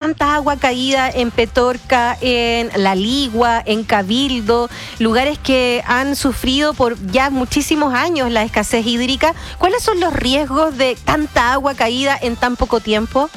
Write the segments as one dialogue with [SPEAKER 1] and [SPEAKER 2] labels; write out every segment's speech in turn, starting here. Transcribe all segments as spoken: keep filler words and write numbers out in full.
[SPEAKER 1] tanta agua caída en Petorca, en La Ligua, en Cabildo, lugares que han sufrido por ya muchísimos años la escasez hídrica. ¿Cuáles son los riesgos de tanta agua caída en tan poco tiempo?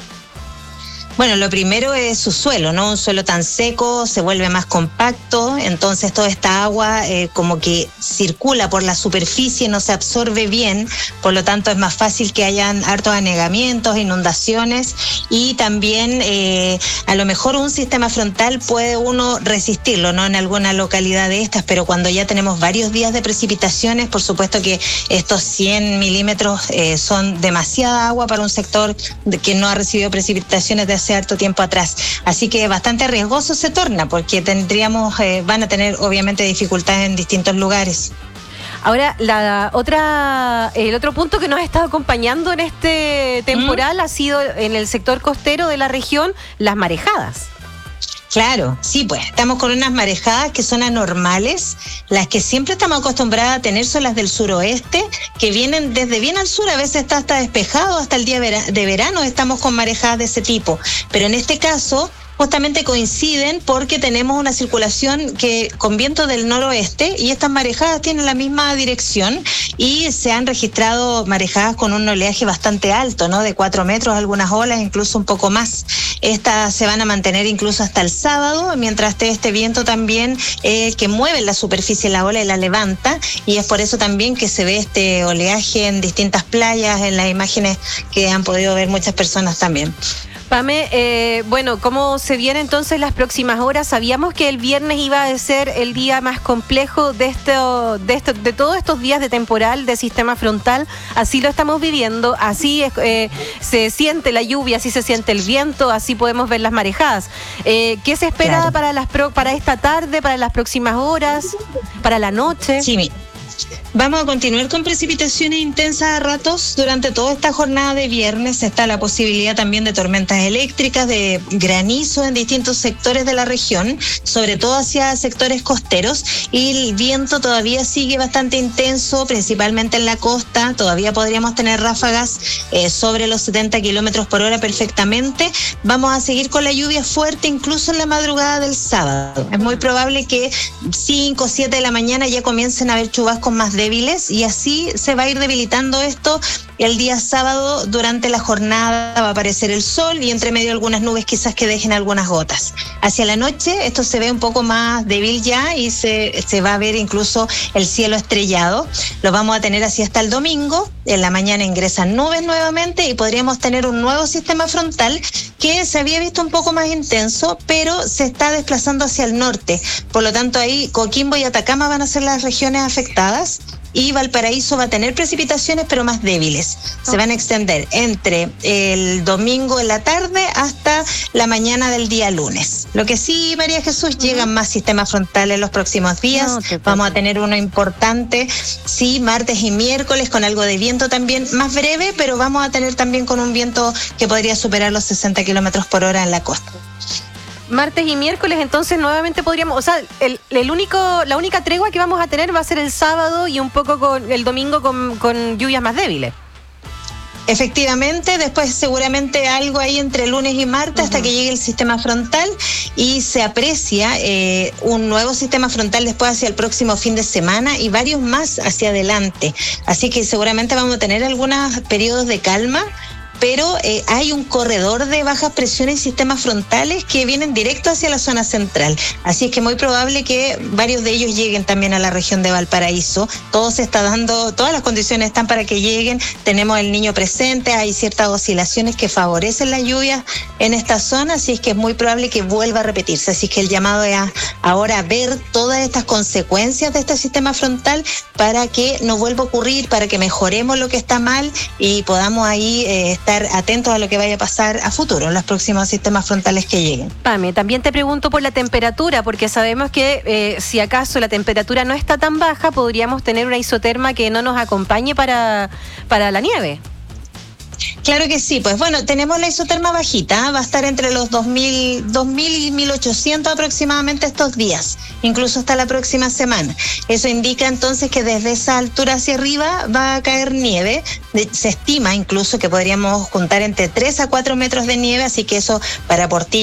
[SPEAKER 2] Bueno, lo primero es su suelo, ¿no? Un suelo tan seco se vuelve más compacto, entonces toda esta agua eh, como que circula por la superficie, no se absorbe bien, por lo tanto es más fácil que hayan hartos anegamientos, inundaciones, y también eh, a lo mejor un sistema frontal puede uno resistirlo, ¿no? En alguna localidad de estas, pero cuando ya tenemos varios días de precipitaciones, por supuesto que estos cien milímetros eh, son demasiada agua para un sector de que no ha recibido precipitaciones de hace harto tiempo atrás, así que bastante riesgoso se torna porque tendríamos, eh, van a tener obviamente dificultades en distintos lugares.
[SPEAKER 1] Ahora, la otra, el otro punto que nos ha estado acompañando en este temporal ¿Mm? ha sido en el sector costero de la región, las marejadas.
[SPEAKER 2] Claro, sí, pues estamos con unas marejadas que son anormales. Las que siempre estamos acostumbradas a tener son las del suroeste, que vienen desde bien al sur, a veces está hasta despejado, hasta el día de verano estamos con marejadas de ese tipo. Pero en este caso justamente coinciden porque tenemos una circulación que con viento del noroeste y estas marejadas tienen la misma dirección y se han registrado marejadas con un oleaje bastante alto, ¿no? De cuatro metros, algunas olas, incluso un poco más. Estas se van a mantener incluso hasta el sábado, mientras esté este viento también eh, que mueve la superficie de la ola y la levanta, y es por eso también que se ve este oleaje en distintas playas, en las imágenes que han podido ver muchas personas también.
[SPEAKER 1] Pame, eh, bueno, ¿cómo se vienen entonces las próximas horas? Sabíamos que el viernes iba a ser el día más complejo de esto, de esto, de todos estos días de temporal de sistema frontal. Así lo estamos viviendo, así eh, se siente la lluvia, así se siente el viento, así podemos ver las marejadas. Eh, ¿Qué se espera claro. para las pro, para esta tarde, para las próximas horas, para la noche?
[SPEAKER 2] Sí, mi. Vamos a continuar con precipitaciones intensas a ratos durante toda esta jornada de viernes. Está la posibilidad también de tormentas eléctricas, de granizo en distintos sectores de la región, sobre todo hacia sectores costeros, y el viento todavía sigue bastante intenso, principalmente en la costa. Todavía podríamos tener ráfagas eh, sobre los setenta kilómetros por hora perfectamente. Vamos a seguir con la lluvia fuerte incluso en la madrugada del sábado. Es muy probable que cinco o siete de la mañana ya comiencen a haber chubascos más débiles, y así se va a ir debilitando esto. El día sábado durante la jornada va a aparecer el sol y entre medio algunas nubes quizás que dejen algunas gotas. Hacia la noche esto se ve un poco más débil ya y se, se va a ver incluso el cielo estrellado. Lo vamos a tener así hasta el domingo. En la mañana ingresan nubes nuevamente y podríamos tener un nuevo sistema frontal que se había visto un poco más intenso, pero se está desplazando hacia el norte. Por lo tanto, ahí Coquimbo y Atacama van a ser las regiones afectadas, y Valparaíso va a tener precipitaciones pero más débiles. Se van a extender entre el domingo en la tarde hasta la mañana del día lunes. Lo que sí, María Jesús, uh-huh. llegan más sistemas frontales los próximos días. No, vamos a tener uno importante, sí, martes y miércoles, con algo de viento también, más breve, pero vamos a tener también con un viento que podría superar los sesenta kilómetros por hora en la costa.
[SPEAKER 1] Martes y miércoles, entonces nuevamente podríamos, o sea, el, el único, la única tregua que vamos a tener va a ser el sábado y un poco con el domingo con, con lluvias más débiles.
[SPEAKER 2] Efectivamente, después seguramente algo ahí entre lunes y martes uh-huh. hasta que llegue el sistema frontal y se aprecia eh, un nuevo sistema frontal después hacia el próximo fin de semana y varios más hacia adelante. Así que seguramente vamos a tener algunos periodos de calma, pero eh, hay un corredor de bajas presiones y sistemas frontales que vienen directo hacia la zona central. Así es que muy probable que varios de ellos lleguen también a la región de Valparaíso. Todo se está dando, todas las condiciones están para que lleguen. Tenemos el niño presente, hay ciertas oscilaciones que favorecen la lluvia en esta zona, así es que es muy probable que vuelva a repetirse. Así es que el llamado es a, ahora a ver todas estas consecuencias de este sistema frontal para que no vuelva a ocurrir, para que mejoremos lo que está mal y podamos ahí eh, estar atentos a lo que vaya a pasar a futuro en los próximos sistemas frontales que lleguen.
[SPEAKER 1] Pame, también te pregunto por la temperatura, porque sabemos que eh, si acaso la temperatura no está tan baja, podríamos tener una isoterma que no nos acompañe para, para la nieve.
[SPEAKER 2] Claro que sí, pues bueno, tenemos la isoterma bajita, ¿eh? Va a estar entre los dos mil, dos mil y mil ochocientos aproximadamente estos días, incluso hasta la próxima semana. Eso indica entonces que desde esa altura hacia arriba va a caer nieve. Se estima incluso que podríamos juntar entre tres a cuatro metros de nieve, así que eso para Portillo